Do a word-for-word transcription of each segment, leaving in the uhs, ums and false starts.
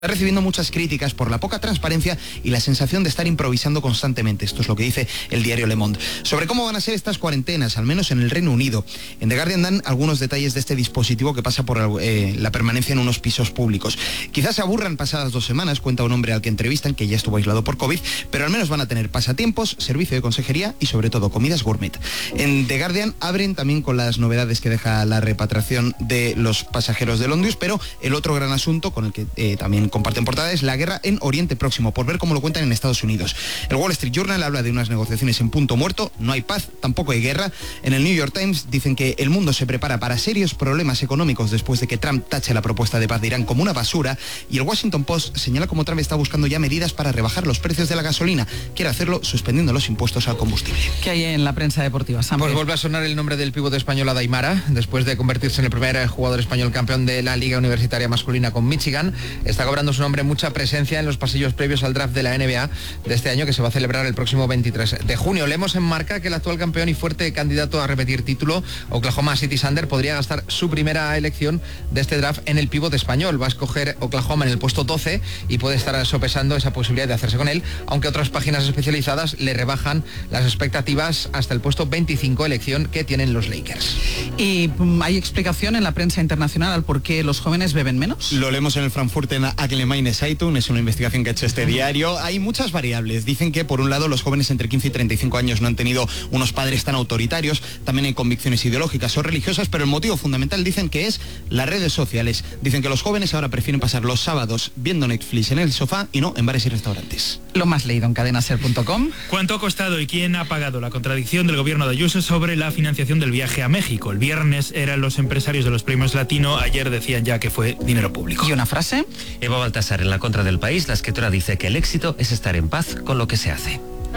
Está recibiendo muchas críticas por la poca transparencia y la sensación de estar improvisando constantemente. Esto es lo que dice el diario Le Monde. Sobre cómo van a ser estas cuarentenas, al menos en el Reino Unido. En The Guardian dan algunos detalles de este dispositivo que pasa por eh, la permanencia en unos pisos públicos. Quizás se aburran pasadas dos semanas, cuenta un hombre al que entrevistan, que ya estuvo aislado por COVID, pero al menos van a tener pasatiempos, servicio de consejería y sobre todo comidas gourmet. En The Guardian abren también con las novedades que deja la repatriación de los pasajeros del ómnibus, pero el otro gran asunto con el que eh, también comparten portada es la guerra en Oriente Próximo, por ver cómo lo cuentan en Estados Unidos. El Wall Street Journal habla de unas negociaciones en punto muerto, no hay paz, tampoco hay guerra. En el New York Times dicen que el mundo se prepara para serios problemas económicos después de que Trump tache la propuesta de paz de Irán como una basura, y el Washington Post señala cómo Trump está buscando ya medidas para rebajar los precios de la gasolina. Quiere hacerlo suspendiendo los impuestos al combustible. ¿Qué hay en la prensa deportiva, Sam? Pues vuelve a sonar el nombre del pívot español Aymara, después de convertirse en el primer jugador español campeón de la Liga Universitaria Masculina con Michigan. Está cobrando su nombre mucha presencia en los pasillos previos al draft de la N B A de este año, que se va a celebrar el próximo veintitrés de junio. Leemos en Marca que el actual campeón y fuerte candidato a repetir título, Oklahoma City Thunder, podría gastar su primera elección de este draft en el pívot español. Va a escoger Oklahoma en el puesto doce y puede estar sopesando esa posibilidad de hacerse con él, aunque otras páginas especializadas le rebajan las expectativas hasta el puesto veinticinco, elección que tienen los Lakers. ¿Y hay explicación en la prensa internacional al por qué los jóvenes beben menos? Lo leemos en el Frankfurter Allgemeine Zeitung, es una investigación que ha hecho este diario. Hay muchas variables. Dicen que, por un lado, los jóvenes entre quince y treinta y cinco años no han tenido unos padres tan autoritarios, también hay convicciones ideológicas o religiosas, pero el motivo fundamental dicen que es las redes sociales. Dicen que los jóvenes ahora prefieren pasar los sábados viendo Netflix en el sofá y no en bares y restaurantes. Lo más leído en cadena ser punto com. ¿Cuánto ha costado y quién ha pagado la contradicción del gobierno de Ayuso sobre la financiación del viaje a México? El viernes eran los empresarios de los premios Latino, ayer decían ya que fue dinero público. ¿Y una frase? Eva Baltasar en La Contra del País, la escritora dice que el éxito es estar en paz con lo que se hace.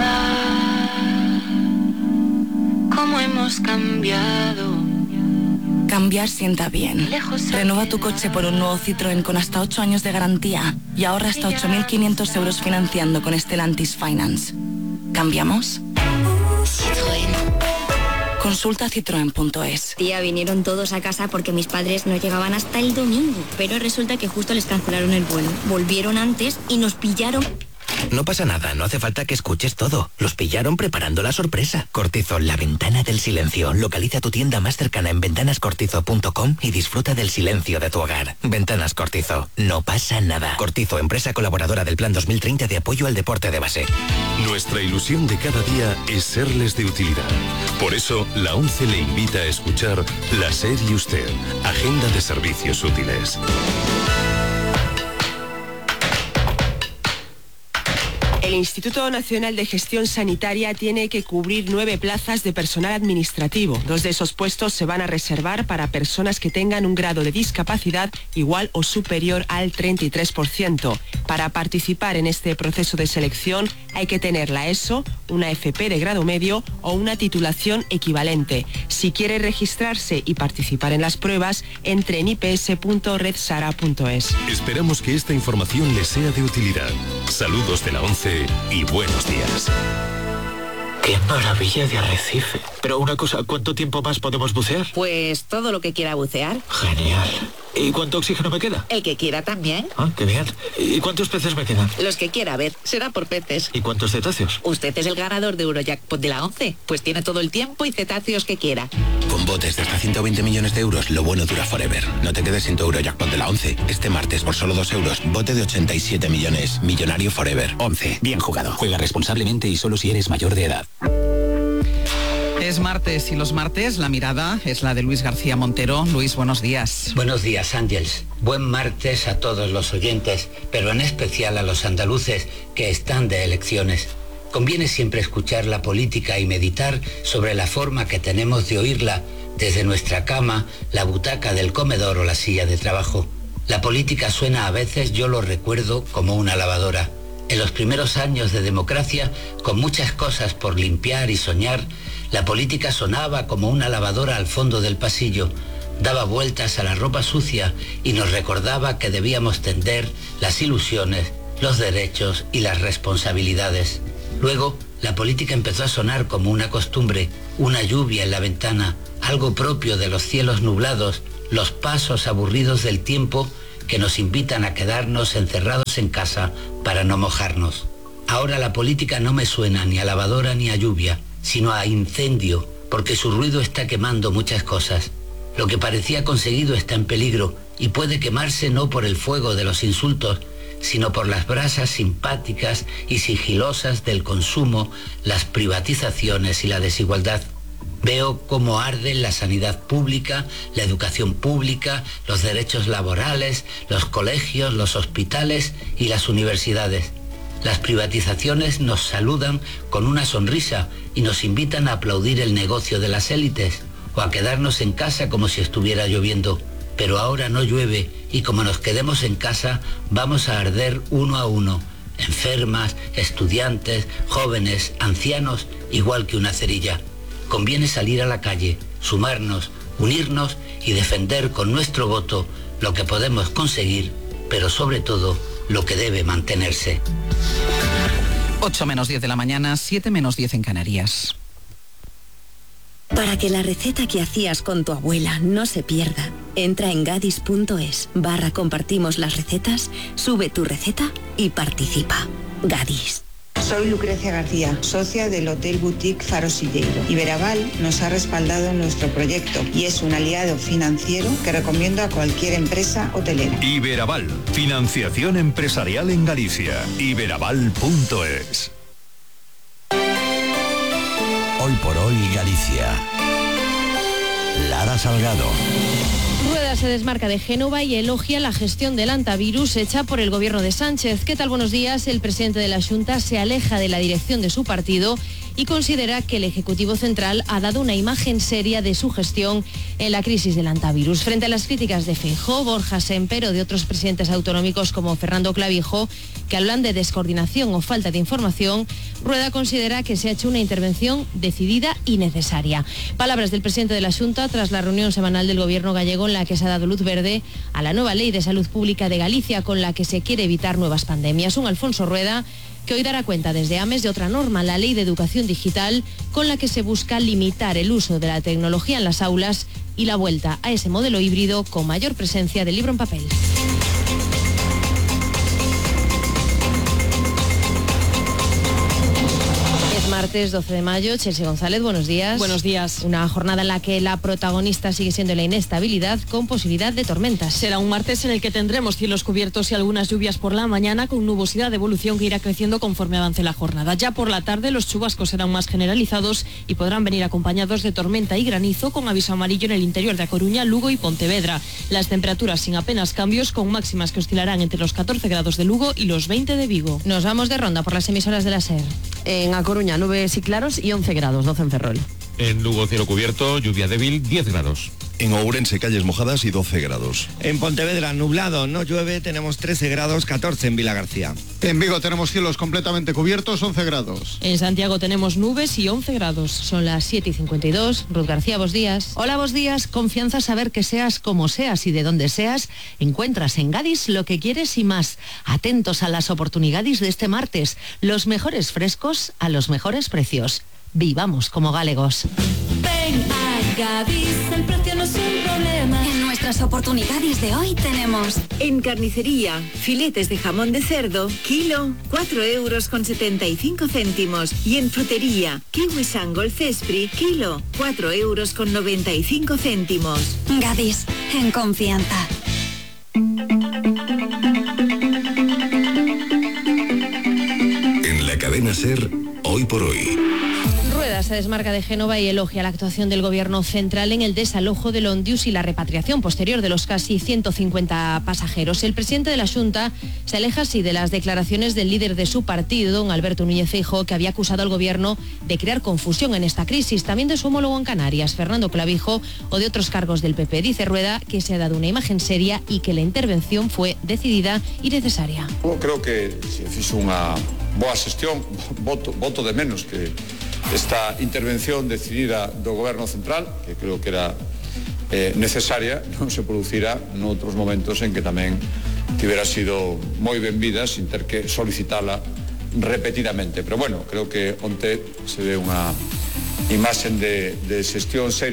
¿Cómo hemos cambiado? Cambiar sienta bien. Renova tu coche por un nuevo Citroën con hasta ocho años de garantía y ahorra hasta ocho mil quinientos euros financiando con Stellantis Finance. ¿Cambiamos? Citroën. Consulta citroen punto es. Tía, vinieron todos a casa porque mis padres no llegaban hasta el domingo, pero resulta que justo les cancelaron el vuelo. Volvieron antes y nos pillaron. No pasa nada, no hace falta que escuches todo. Los pillaron preparando la sorpresa. Cortizol, la ventana del silencio. Localiza tu tienda más cercana en ventanas cortizo punto com y disfruta del silencio de tu hogar. Ventanas Cortizo, no pasa nada. Cortizo, empresa colaboradora del Plan dos mil treinta de apoyo al deporte de base. Nuestra ilusión de cada día es serles de utilidad. Por eso, la ONCE le invita a escuchar La SER y Usted, Agenda de Servicios Útiles. El Instituto Nacional de Gestión Sanitaria tiene que cubrir nueve plazas de personal administrativo. Dos de esos puestos se van a reservar para personas que tengan un grado de discapacidad igual o superior al treinta y tres por ciento. Para participar en este proceso de selección hay que tener la ESO, una F P de grado medio o una titulación equivalente. Si quiere registrarse y participar en las pruebas, entre en i p s punto red sara punto es. Esperamos que esta información les sea de utilidad. Saludos de la ONCE y buenos días. ¡Qué maravilla de arrecife! Pero una cosa, ¿cuánto tiempo más podemos bucear? Pues todo lo que quiera bucear. Genial. ¿Y cuánto oxígeno me queda? El que quiera también. Ah, qué bien. ¿Y cuántos peces me quedan? Los que quiera, a ver, será por peces. ¿Y cuántos cetáceos? Usted es el ganador de Eurojackpot de la ONCE, pues tiene todo el tiempo y cetáceos que quiera. Con botes de hasta ciento veinte millones de euros, lo bueno dura forever. No te quedes sin tu Eurojackpot de la ONCE. Este martes, por solo dos euros, bote de ochenta y siete millones. Millonario forever. ONCE. Bien jugado. Juega responsablemente y solo si eres mayor de edad. Es martes y los martes la mirada es la de Luis García Montero. Luis, buenos días. Buenos días, Ángels. Buen martes a todos los oyentes, pero en especial a los andaluces que están de elecciones. Conviene siempre escuchar la política y meditar sobre la forma que tenemos de oírla desde nuestra cama, la butaca del comedor o la silla de trabajo. La política suena a veces, yo lo recuerdo, como una lavadora. En los primeros años de democracia, con muchas cosas por limpiar y soñar, la política sonaba como una lavadora al fondo del pasillo, daba vueltas a la ropa sucia y nos recordaba que debíamos tender las ilusiones, los derechos y las responsabilidades. Luego, la política empezó a sonar como una costumbre, una lluvia en la ventana, algo propio de los cielos nublados, los pasos aburridos del tiempo que nos invitan a quedarnos encerrados en casa para no mojarnos. Ahora la política no me suena ni a lavadora ni a lluvia, sino a incendio, porque su ruido está quemando muchas cosas. Lo que parecía conseguido está en peligro y puede quemarse no por el fuego de los insultos, sino por las brasas simpáticas y sigilosas del consumo, las privatizaciones y la desigualdad. Veo cómo arden la sanidad pública, la educación pública, los derechos laborales, los colegios, los hospitales y las universidades. Las privatizaciones nos saludan con una sonrisa y nos invitan a aplaudir el negocio de las élites o a quedarnos en casa como si estuviera lloviendo. Pero ahora no llueve y como nos quedemos en casa vamos a arder uno a uno. Enfermas, estudiantes, jóvenes, ancianos, igual que una cerilla. Conviene salir a la calle, sumarnos, unirnos y defender con nuestro voto lo que podemos conseguir, pero sobre todo lo que debe mantenerse. ocho menos diez de la mañana, siete menos diez en Canarias. Para que la receta que hacías con tu abuela no se pierda, entra en gadis.es barra compartimos las recetas, sube tu receta y participa. Gadis. Soy Lucrecia García, socia del Hotel Boutique Faro Silleiro. Iberaval nos ha respaldado en nuestro proyecto y es un aliado financiero que recomiendo a cualquier empresa hotelera. Iberaval, financiación empresarial en Galicia. Iberaval punto es. Hoy por hoy Galicia. Lara Salgado. Rueda se desmarca de Génova y elogia la gestión del antivirus hecha por el gobierno de Sánchez. ¿Qué tal? Buenos días. El presidente de la Xunta se aleja de la dirección de su partido y considera que el Ejecutivo Central ha dado una imagen seria de su gestión en la crisis del antivirus. Frente a las críticas de Feijóo, Borja Sémper o de otros presidentes autonómicos como Fernando Clavijo, que hablan de descoordinación o falta de información, Rueda considera que se ha hecho una intervención decidida y necesaria. Palabras del presidente de la Xunta tras la reunión semanal del gobierno gallego en la que se ha dado luz verde a la nueva Ley de Salud Pública de Galicia con la que se quiere evitar nuevas pandemias. Un Alfonso Rueda que hoy dará cuenta desde AMES de otra norma, la Ley de Educación Digital, con la que se busca limitar el uso de la tecnología en las aulas y la vuelta a ese modelo híbrido con mayor presencia del libro en papel. Martes doce de mayo, Chelsea González, buenos días. Buenos días. Una jornada en la que la protagonista sigue siendo la inestabilidad con posibilidad de tormentas. Será un martes en el que tendremos cielos cubiertos y algunas lluvias por la mañana con nubosidad de evolución que irá creciendo conforme avance la jornada. Ya por la tarde los chubascos serán más generalizados y podrán venir acompañados de tormenta y granizo con aviso amarillo en el interior de A Coruña, Lugo y Pontevedra. Las temperaturas sin apenas cambios con máximas que oscilarán entre los catorce grados de Lugo y los veinte de Vigo. Nos vamos de ronda por las emisoras de la SER. En A Coruña, nubes y claros y once grados, doce en Ferrol. En Lugo, cielo cubierto, lluvia débil, diez grados. En Ourense, calles mojadas y doce grados. En Pontevedra, nublado, no llueve, tenemos trece grados, catorce en Vilagarcía. En Vigo tenemos cielos completamente cubiertos, once grados. En Santiago tenemos nubes y once grados. Son las siete y cincuenta y dos. Ruth García, buenos días. Hola, buenos días. Confianza saber que seas como seas y de donde seas, encuentras en Gadis lo que quieres y más. Atentos a las oportunidades de este martes. Los mejores frescos a los mejores precios. Vivamos como galegos. Ven a Gadis, el precio no es un problema. En nuestras oportunidades de hoy tenemos en carnicería, filetes de jamón de cerdo, kilo, cuatro euros con setenta y cinco céntimos. Y en frutería, kiwi sangol cespri, kilo, cuatro euros con noventa y cinco céntimos. Gadis, en confianza. En la cadena SER, hoy por hoy. Rueda se desmarca de Génova y elogia la actuación del gobierno central en el desalojo del Ondius y la repatriación posterior de los casi ciento cincuenta pasajeros. El presidente de la Xunta se aleja así de las declaraciones del líder de su partido, don Alberto Núñez Feijóo, que había acusado al gobierno de crear confusión en esta crisis, también de su homólogo en Canarias, Fernando Clavijo, o de otros cargos del P P. Dice Rueda que se ha dado una imagen seria y que la intervención fue decidida y necesaria. Eu creo que se fixo unha boa xestión, voto, voto de menos que esta intervención decidida do Goberno Central, que creo que era eh, necesaria, non se producirá noutros momentos en que tamén tivera sido moi benvida sin ter que solicitala repetidamente. Pero bueno, creo que onte se ve unha imaxen de, de xestión seria.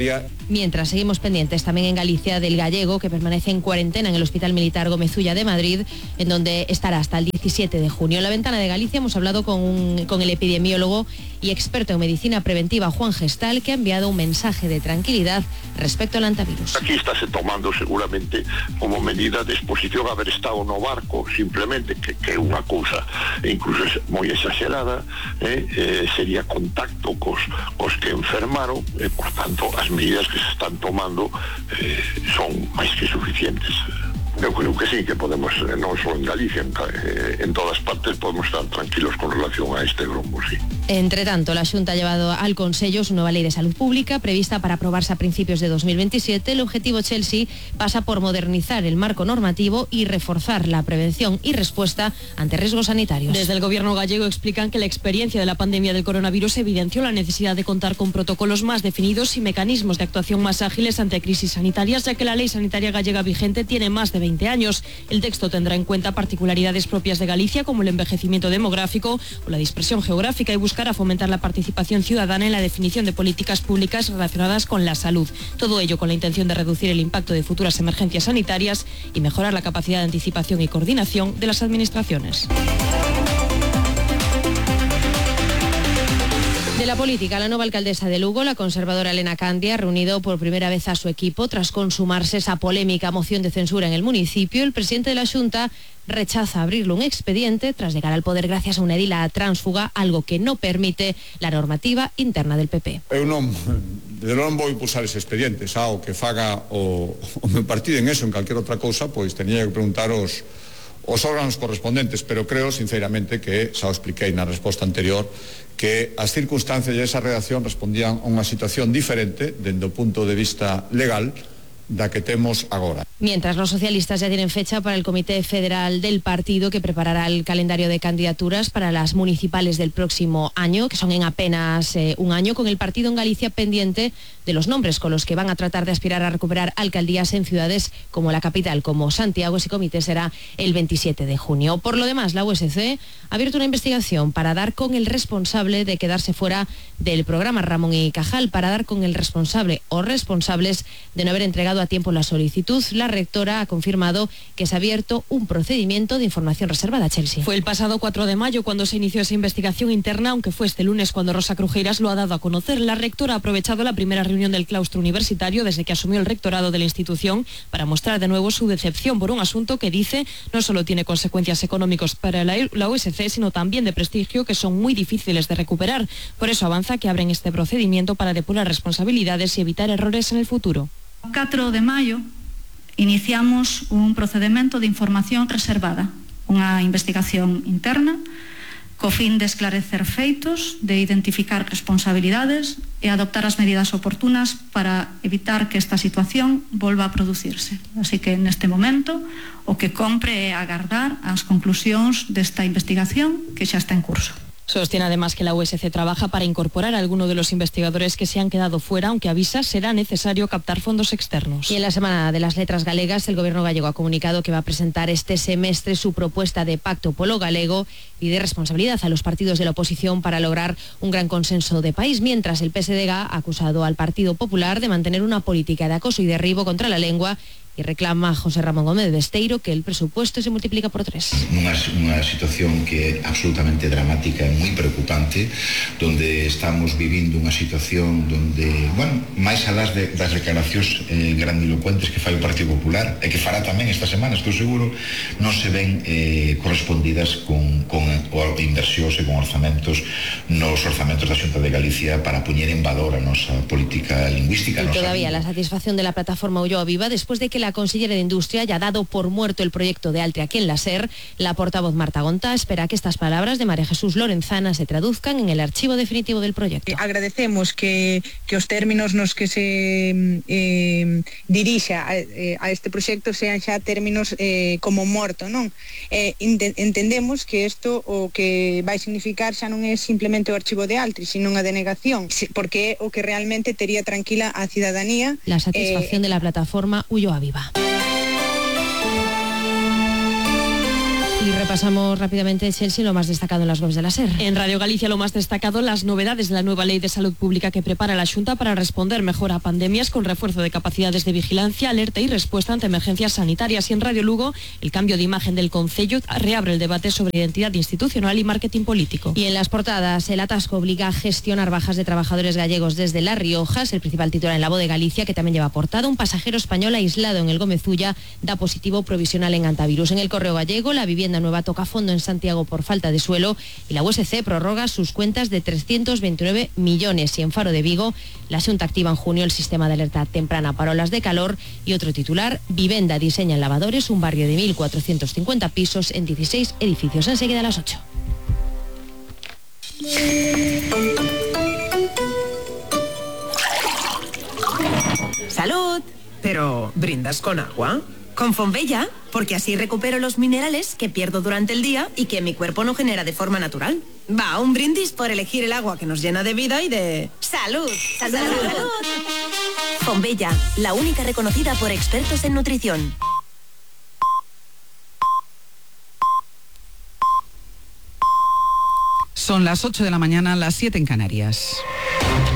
Mientras seguimos pendientes también en Galicia del gallego que permanece en cuarentena en el Hospital Militar Gómez Ulla de Madrid, en donde estará hasta el diecisiete de junio. En la ventana de Galicia hemos hablado con, un, con el epidemiólogo y experto en medicina preventiva Juan Gestal, que ha enviado un mensaje de tranquilidad respecto al antivirus. Aquí estáse tomando seguramente como medida de exposición a haber estado no barco, simplemente, que, que unha cousa incluso moi exagerada, eh, eh, sería contacto cos, cos que enfermaron, e, eh, por tanto, as medidas que se están tomando eh, son máis que suficientes. Eu creo que sí, que podemos, non só en Galicia, en, en todas partes podemos estar tranquilos con relación a este grombo, sí. Entre tanto, la Xunta ha llevado al Consello su nueva ley de salud pública, prevista para aprobarse a principios de dos mil veintisiete. El objetivo, Chelsea, pasa por modernizar el marco normativo y reforzar la prevención y respuesta ante riesgos sanitarios. Desde el gobierno gallego explican que la experiencia de la pandemia del coronavirus evidenció la necesidad de contar con protocolos más definidos y mecanismos de actuación más ágiles ante crisis sanitarias, ya que la ley sanitaria gallega vigente tiene más de veinte años. El texto tendrá en cuenta particularidades propias de Galicia, como el envejecimiento demográfico o la dispersión geográfica, y buscará fomentar la participación ciudadana en la definición de políticas públicas relacionadas con la salud. Todo ello con la intención de reducir el impacto de futuras emergencias sanitarias y mejorar la capacidad de anticipación y coordinación de las administraciones. De la política, la nueva alcaldesa de Lugo, la conservadora Elena Candia, ha reunido por primera vez a su equipo tras consumarse esa polémica moción de censura en el municipio. El presidente de la Xunta rechaza abrirle un expediente tras llegar al poder gracias a una edila tránsfuga, algo que no permite la normativa interna del P P. Eu non, non vou impulsar ese expediente, xa o que faga o, o meu partido en eso, en calquera outra cousa, pois tenía que preguntar os os órganos correspondentes, pero creo sinceramente que, xa o expliquei na resposta anterior, que as circunstancias e esa redacción respondían a unha situación diferente dende o punto de vista legal da que temos agora. Mientras, los socialistas ya tienen fecha para el Comité Federal del Partido, que preparará el calendario de candidaturas para las municipales del próximo año, que son en apenas eh, un año, con el partido en Galicia pendiente de los nombres con los que van a tratar de aspirar a recuperar alcaldías en ciudades como la capital, como Santiago. Ese comité será el veintisiete de junio. Por lo demás, la U S C ha abierto una investigación para dar con el responsable de quedarse fuera del programa, Ramón y Cajal, para dar con el responsable o responsables de no haber entregado a tiempo la solicitud. La rectora ha confirmado que se ha abierto un procedimiento de información reservada. Chelsea. Fue el pasado cuatro de mayo cuando se inició esa investigación interna, aunque fue este lunes cuando Rosa Crujeiras lo ha dado a conocer. La rectora ha aprovechado la primera reunión del claustro universitario desde que asumió el rectorado de la institución para mostrar de nuevo su decepción por un asunto que, dice, no solo tiene consecuencias económicas para la, la U S C, sino también de prestigio, que son muy difíciles de recuperar. Por eso avanza que abren este procedimiento para depurar responsabilidades y evitar errores en el futuro. catro de maio iniciamos un procedimento de información reservada, unha investigación interna co fin de esclarecer feitos, de identificar responsabilidades e adoptar as medidas oportunas para evitar que esta situación volva a producirse. Así que neste momento o que compre é agardar as conclusións desta investigación que xa está en curso. Sostiene además que la U S C trabaja para incorporar a alguno de los investigadores que se han quedado fuera, aunque avisa será necesario captar fondos externos. Y en la Semana de las Letras Galegas, el Gobierno gallego ha comunicado que va a presentar este semestre su propuesta de pacto polo galego y de responsabilidad a los partidos de la oposición para lograr un gran consenso de país, mientras el P S D G ha acusado al Partido Popular de mantener una política de acoso y derribo contra la lengua, y reclama a José Ramón Gómez Besteiro que el presupuesto se multiplica por tres. Unha, unha situación que é absolutamente dramática e moi preocupante, donde estamos vivindo unha situación donde, bueno, máis alás de, das declaracións eh, grandilocuentes que fai o Partido Popular e que fará tamén esta semana, estou seguro, non se ven eh, correspondidas con, con inversións e con orzamentos nos orzamentos da Xunta de Galicia para poñer en valor a nosa política lingüística. Y todavía la satisfacción de la plataforma Ulloa Viva después de que la consellera de Industria haya dado por muerto el proyecto de Altri aquí en la SER. La portavoz Marta Gontá espera que estas palabras de María Jesús Lorenzana se traduzcan en el archivo definitivo del proyecto. Agradecemos que, que os términos nos que se eh, dirixa a, a este proxecto sean xa términos eh, como morto, non? Eh, entendemos que isto o que vai significar xa non é simplemente o archivo de Altri, sino unha denegación, porque é o que realmente tería tranquila a cidadanía. La satisfacción eh, de la plataforma Ulloa Viva. Y repasamos rápidamente, Chelsea, lo más destacado en las webs de la SER. En Radio Galicia lo más destacado, las novedades de la nueva Ley de Salud Pública que prepara la Xunta para responder mejor a pandemias con refuerzo de capacidades de vigilancia, alerta y respuesta ante emergencias sanitarias. Y en Radio Lugo, el cambio de imagen del Concello reabre el debate sobre identidad institucional y marketing político. Y en las portadas, el atasco obliga a gestionar bajas de trabajadores gallegos desde Las Riojas. El principal titular en La Voz de Galicia, que también lleva portada, un pasajero español aislado en el Gómez Ulla da positivo provisional en antivirus. En el Correo Gallego, la vivienda nueva toca fondo en Santiago por falta de suelo y la U S C prorroga sus cuentas de trescientos veintinueve millones. Y en Faro de Vigo, la Xunta activa en junio el sistema de alerta temprana para olas de calor. Y otro titular, Vivenda diseña en Lavadores un barrio de mil cuatrocientos cincuenta pisos en dieciséis edificios. Enseguida a las ocho. ¡Salud! Pero, ¿brindas con agua? Con Fonbella, porque así recupero los minerales que pierdo durante el día y que mi cuerpo no genera de forma natural. Va, un brindis por elegir el agua que nos llena de vida y de... ¡Salud! ¡Salud! ¡Salud! Fonbella, la única reconocida por expertos en nutrición. Son las ocho de la mañana, las siete en Canarias.